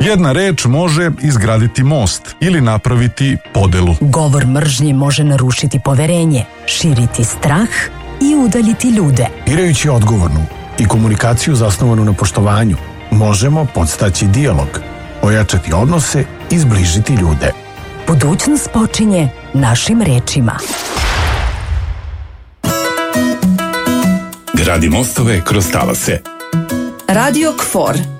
Jedna reč može izgraditi most ili napraviti podelu. Govor mržnje može narušiti poverenje, širiti strah i udaljiti ljude. Birajući odgovornu i komunikaciju zasnovanu na poštovanju, možemo podstaći dijalog, ojačati odnose i zbližiti ljude. Budućnost počinje našim rečima. Gradi mostove kroz talase. Radio KFOR